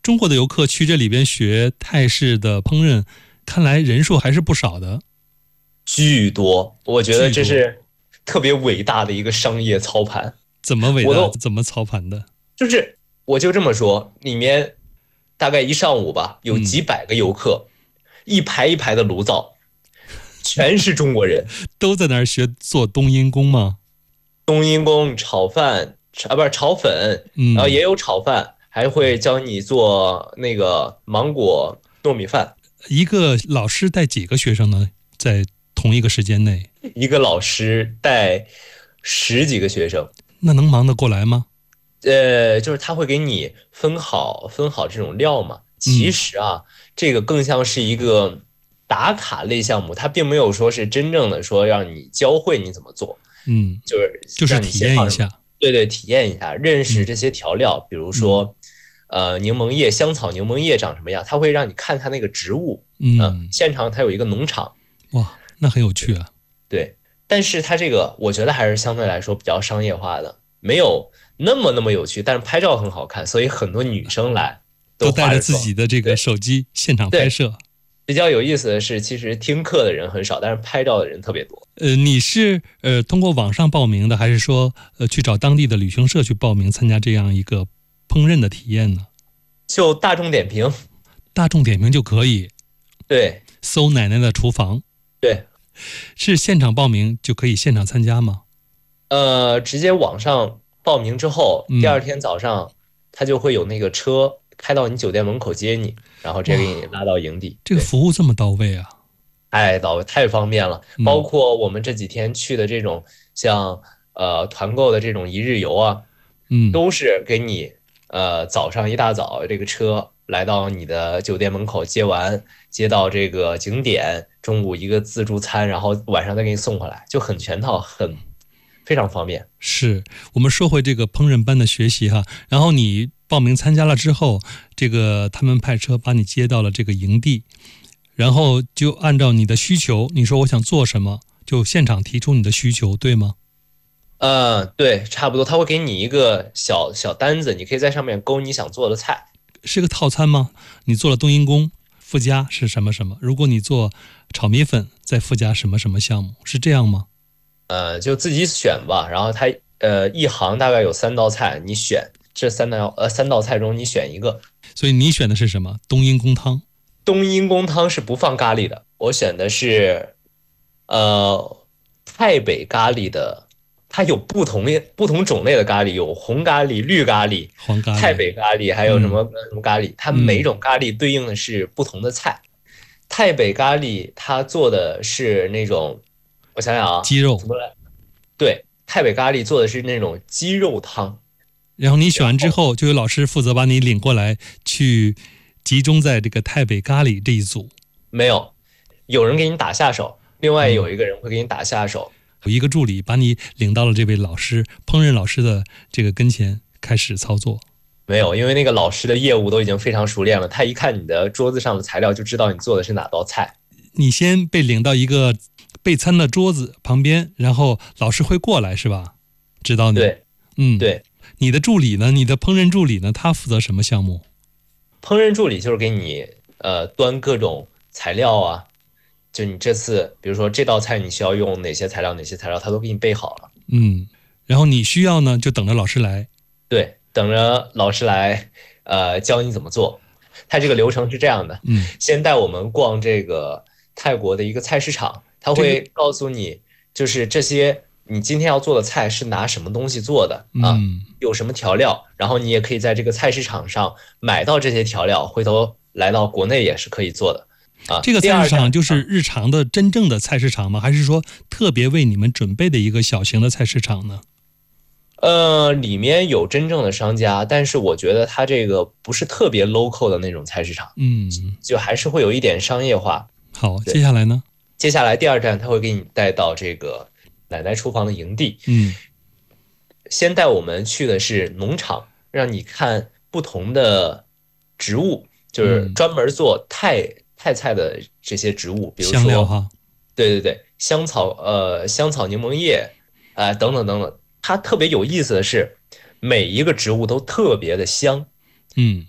中国的游客去这里边学泰式的烹饪，看来人数还是不少的。 巨多，我觉得这是特别伟大的一个商业操盘。 怎么伟大？ 我都怎么操盘的？ 就是我就这么说，里面大概一上午吧，有几百个游客，一排一排的炉灶，全是中国人， 都在那儿学做冬阴功吗？ 冬阴功、炒饭不是炒粉，然后也有炒饭，还会教你做那个芒果糯米饭。 一个老师带几个学生呢？在同一个时间内， 一个老师带10几个学生， 那能忙得过来吗？ 就是他会给你分好这种料嘛。其实啊，这个更像是一个打卡类项目，它并没有说是真正的说让你教会你怎么做， 就是体验一下， 对，体验一下，认识这些调料，比如说柠檬叶、香草柠檬叶长什么样，它会让你看它那个植物，现场它有一个农场， 哇，那很有趣啊。 对，但是它这个我觉得还是相对来说比较商业化的，没有那么有趣，但是拍照很好看，所以很多女生来都带着化着妆。 自己的这个手机现场拍摄。 比较有意思的是，其实听课的人很少，但是拍照的人特别多。 你是通过网上报名的，还是说去找当地的旅行社去报名参加这样一个烹饪的体验呢？ 就大众点评， 大众点评就可以。 对， 搜奶奶的厨房。 对， 是现场报名就可以现场参加吗？ 直接网上报名之后，第二天早上他就会有那个车开到你酒店门口接你，然后直接给你拉到营地。 这个服务这么到位啊！ 太方便了，包括我们这几天去的这种像团购的这种一日游啊，都是给你早上一大早这个车来到你的酒店门口接到这个景点，中午一个自助餐，然后晚上再给你送回来，就很全套，非常方便。 是我们说回这个烹饪班的学习哈，然后你报名参加了之后，这个他们派车把你接到了这个营地，然后就按照你的需求，你说我想做什么，就现场提出你的需求，对吗？ 对，差不多，他会给你一个小单子，你可以在上面勾你想做的菜。 是个套餐吗？你做了冬阴功，附加是什么什么？如果你做炒米粉，再附加什么什么项目，是这样吗？ 就自己选吧。然后他一行大概有3道菜，你选这三道菜中你选一个。 所以你选的是什么？冬阴功汤。 冬阴功汤是不放咖喱的，我选的是太北咖喱的。它有不同种类的咖喱，有红咖喱、绿咖喱、 黄咖喱、 太北咖喱，还有什么咖喱。它每种咖喱对应的是不同的菜。太北咖喱它做的是那种，我想想啊， 鸡肉。 怎么来？对，太北咖喱做的是那种鸡肉汤。 然后你选完之后，就有老师负责把你领过来，去集中在这个太北咖喱这一组。 没有人给你打下手，另外有一个人会给你打下手。 有一个助理把你领到了这位老师烹饪老师的这个跟前开始操作。 没有，因为那个老师的业务都已经非常熟练了，他一看你的桌子上的材料就知道你做的是哪道菜。 你先被领到一个备餐的桌子旁边，然后老师会过来是吧？指导你。 对，对。 你的助理呢？你的烹饪助理呢？他负责什么项目？ 烹饪助理就是给你端各种材料啊。就你这次，比如说这道菜你需要用哪些材料，他都给你备好了。 然后你需要呢，就等着老师来。 对，等着老师来，教你怎么做。他这个流程是这样的，先带我们逛这个泰国的一个菜市场，他会告诉你，就是这些你今天要做的菜是拿什么东西做的啊，有什么调料，然后你也可以在这个菜市场上买到这些调料，回头来到国内也是可以做的。 这个菜市场就是日常的真正的菜市场吗？还是说特别为你们准备的一个小型的菜市场呢？ 里面有真正的商家，但是我觉得它这个不是特别 local 的那种菜市场，就还是会有一点商业化。 好，接下来呢？ 接下来第2站他会给你带到这个奶奶厨房的营地，先带我们去的是农场，让你看不同的植物，就是专门做泰菜的这些植物，比如说香料哈， 对，香草柠檬叶，等等。它特别有意思的是，每一个植物都特别的香。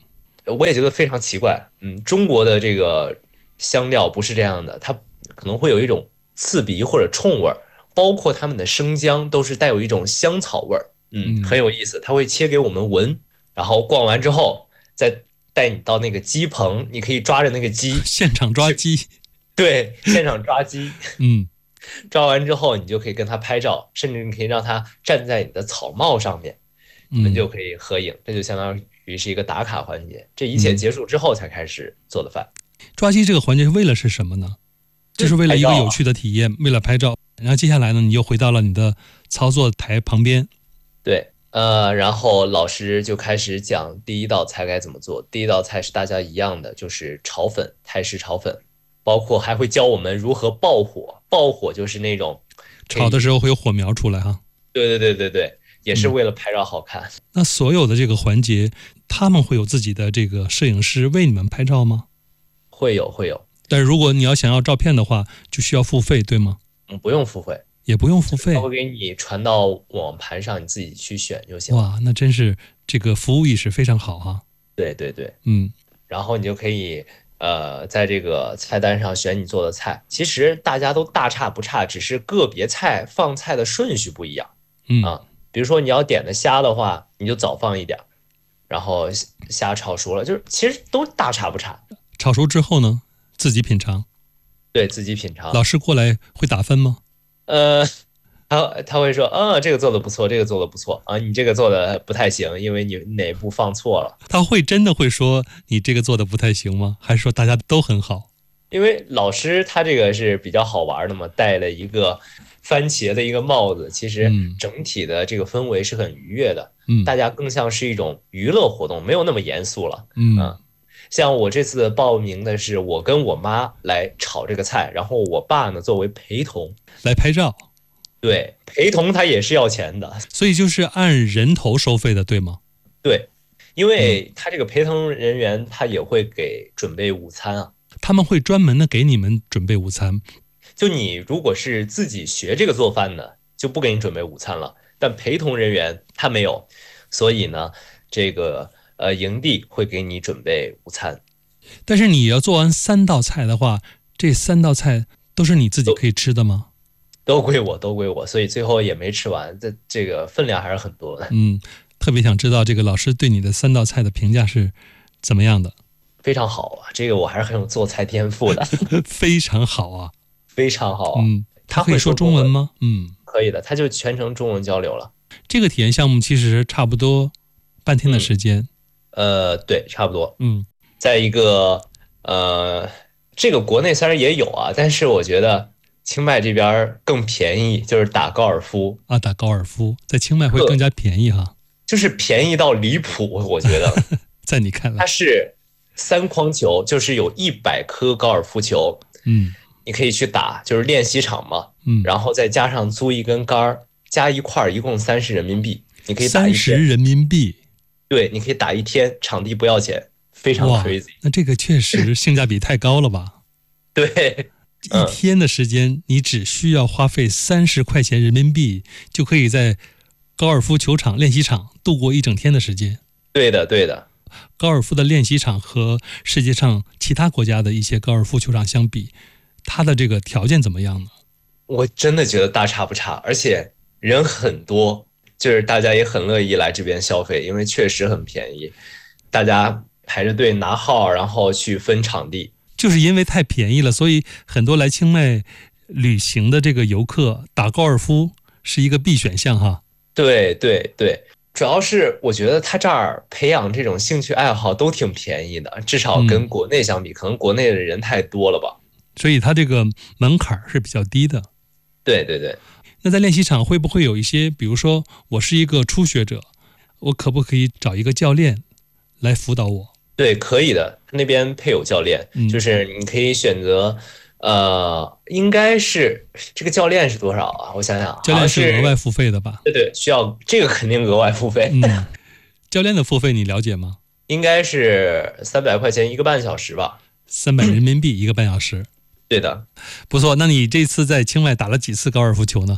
我也觉得非常奇怪。中国的这个香料不是这样的，它可能会有一种刺鼻或者冲味儿，包括他们的生姜都是带有一种香草味儿。很有意思。他会切给我们闻，然后逛完之后再带你到那个鸡棚，你可以抓着那个鸡， 现场抓鸡。 对，现场抓鸡。 嗯， 抓完之后你就可以跟他拍照，甚至你可以让他站在你的草帽上面，你们就可以合影。这就相当于是一个打卡环节。这一切结束之后才开始做的饭。 抓鸡这个环节为了是什么呢？就是为了一个有趣的体验，为了拍照。然后接下来呢，你又回到了你的操作台旁边。 对，然后老师就开始讲第一道菜该怎么做。第一道菜是大家一样的，就是炒粉，泰式炒粉，包括还会教我们如何爆火。爆火就是那种炒的时候会有火苗出来哈。 对，也是为了拍照好看。 那所有的这个环节，他们会有自己的这个摄影师为你们拍照吗？ 会有。 但是如果你要想要照片的话，就需要付费，对吗？ 不用付费。 也不用付费， 他会给你传到网盘上，你自己去选就行。 哇，那真是这个服务意识非常好哈。 对，然后你就可以在这个菜单上选你做的菜。其实大家都大差不差，只是个别菜放菜的顺序不一样。比如说你要点的虾的话，你就早放一点，然后虾炒熟了，就是其实都大差不差。 炒熟之后呢，自己品尝。 对，自己品尝。 老师过来会打分吗？ 他会说，这个做的不错，这个做的不错啊，你这个做的不太行，因为你哪步放错了。 他会真的会说你这个做的不太行吗？还是说大家都很好？ 因为老师他这个是比较好玩的嘛，戴了一个番茄的一个帽子，其实整体的这个氛围是很愉悦的。大家更像是一种娱乐活动，没有那么严肃了。像我这次报名的是我跟我妈来炒这个菜，然后我爸呢作为陪同来拍照。 对，陪同他也是要钱的， 所以就是按人头收费的，对吗？ 对，因为他这个陪同人员他也会给准备午餐啊。 他们会专门的给你们准备午餐。 就你如果是自己学这个做饭的，就不给你准备午餐了，但陪同人员他没有，所以呢，这个营地会给你准备午餐。 但是你要做完3道菜的话，这3道菜都是你自己可以吃的吗？ 都归我，所以最后也没吃完，这个分量还是很多的。 特别想知道这个老师对你的3道菜的评价是怎么样的？ 非常好啊，这个我还是很有做菜天赋的。 非常好啊， 非常好啊。 他可以说中文吗？ 可以的，他就全程中文交流了。 这个体验项目其实差不多半天的时间。 对，差不多。 在一个这个国内虽然也有啊，但是我觉得清迈这边更便宜，就是打高尔夫啊，打高尔夫在清迈会更加便宜哈， 就是便宜到离谱，我觉得。 在你看来， 它是3筐球，就是有100颗高尔夫球，你可以去打，就是练习场嘛，然后再加上租一根杆儿，加一块儿，一共30人民币，你可以打 30人民币， 对，你可以打1天，场地不要钱，非常 crazy。 那这个确实性价比太高了吧？ 对。 1天的时间，你只需要花费30块钱人民币，就可以在高尔夫球场练习场度过1整天的时间。 对的。 高尔夫的练习场和世界上其他国家的一些高尔夫球场相比，它的这个条件怎么样呢？ 我真的觉得大差不差，而且人很多，就是大家也很乐意来这边消费，因为确实很便宜，大家排着队拿号，然后去分场地。 就是因为太便宜了，所以很多来清迈旅行的这个游客打高尔夫是一个必选项哈。 对，主要是我觉得他这儿培养这种兴趣爱好都挺便宜的，至少跟国内相比，可能国内的人太多了吧， 所以他这个门槛是比较低的。 对。 那在练习场会不会有一些，比如说我是一个初学者，我可不可以找一个教练来辅导我？ 对，可以的，那边配有教练，就是你可以选择，应该是这个教练是多少啊？我想想， 教练是额外付费的吧？ 对，需要这个肯定额外付费。 教练的付费你了解吗？ 应该是300块钱1个半小时吧 ，300人民币1个半小时。 对的， 不错。那你这次在清迈打了几次高尔夫球呢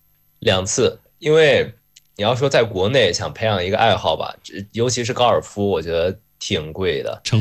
？2次，因为你要说在国内想培养一个爱好吧，尤其是高尔夫，我觉得挺贵的， 成